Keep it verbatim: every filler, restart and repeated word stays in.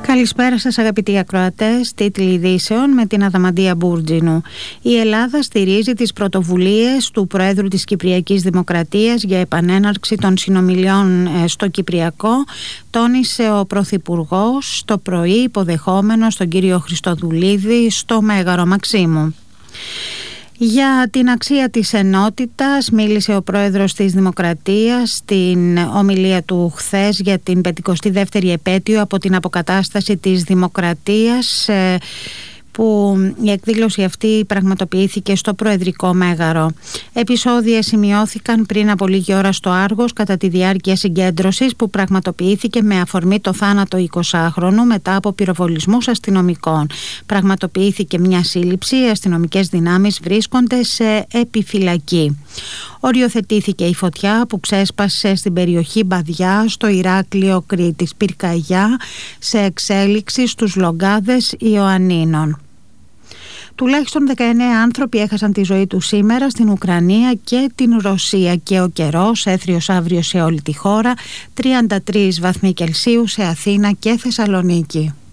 Καλησπέρα σας αγαπητοί ακροατές, τίτλοι ειδήσεων με την Αδαμαντία Μπούρτζινου. Η Ελλάδα στηρίζει τις πρωτοβουλίες του Προέδρου της Κυπριακής Δημοκρατίας για επανέναρξη των συνομιλιών στο Κυπριακό, τόνισε ο Πρωθυπουργός το πρωί υποδεχόμενος τον κύριο Χριστοδουλίδη στο Μέγαρο Μαξίμου. Για την αξία της ενότητας μίλησε ο πρόεδρος της Δημοκρατίας στην ομιλία του χθες για την πεντηκοστή δεύτερη επέτειο από την αποκατάσταση της Δημοκρατίας, που η εκδήλωση αυτή πραγματοποιήθηκε στο Προεδρικό Μέγαρο. Επεισόδια σημειώθηκαν πριν από λίγη ώρα στο Άργος κατά τη διάρκεια συγκέντρωσης που πραγματοποιήθηκε με αφορμή το θάνατο εικοσάχρονου μετά από πυροβολισμούς αστυνομικών. Πραγματοποιήθηκε μια σύλληψη, οι αστυνομικές δυνάμεις βρίσκονται σε επιφυλακή. Οριοθετήθηκε η φωτιά που ξέσπασε στην περιοχή Μπαδιά στο Ηράκλειο Κρήτης Πυρκαγιά, σε εξέλιξη στους Λογκάδες Ιωαννίνων. Τουλάχιστον δεκαεννέα άνθρωποι έχασαν τη ζωή τους σήμερα στην Ουκρανία και την Ρωσία και ο καιρός έθριος αύριο σε όλη τη χώρα, τριάντα τρεις βαθμοί Κελσίου σε Αθήνα και Θεσσαλονίκη.